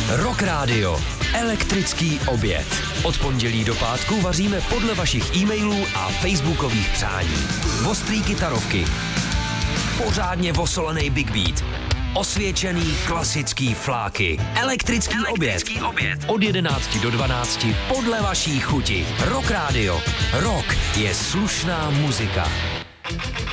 Rock Radio. Elektrický oběd. Od pondělí do pátku vaříme podle vašich e-mailů a facebookových přání. Ostrý kytarovky. Pořádně vosolený big beat. Osvědčený klasický fláky. Elektrický oběd. Od 11 do 12 podle vaší chuti. Rock Radio. Rock je slušná muzika.